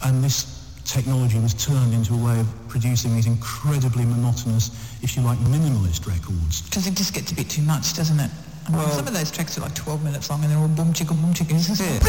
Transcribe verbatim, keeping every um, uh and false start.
and this technology was turned into a way of producing these incredibly monotonous, if you like, minimalist records. Because it just gets a bit too much, doesn't it? I mean, Well- some of those tracks are like twelve minutes long and they're all boom chicka boom chicka. It's just